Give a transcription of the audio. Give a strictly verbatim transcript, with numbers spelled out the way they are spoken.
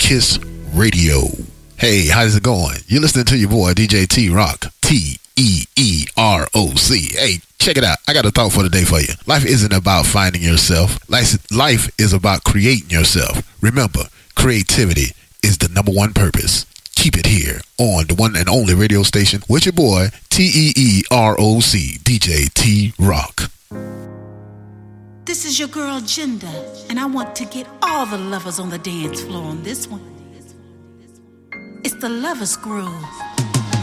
Kiss Radio. Hey, how's it going? You're listening to your boy, D J T-Rock. T E E R O C. Hey, check it out. I got a thought for the day for you. Life isn't about finding yourself. Life, life is about creating yourself. Remember, creativity is the number one purpose. Keep it here on the one and only radio station with your boy, T E E R O C, D J T-Rock. This is your girl, Jinda, and I want to get all the lovers on the dance floor on this one. It's the Lover's Groove.